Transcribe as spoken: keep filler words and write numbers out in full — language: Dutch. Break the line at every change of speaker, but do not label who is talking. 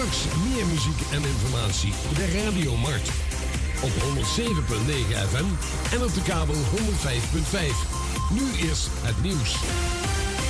Straks meer muziek en informatie bij Radio Mart. Op honderd zeven komma negen F M en op de kabel honderd vijf komma vijf. Nu eerst het nieuws.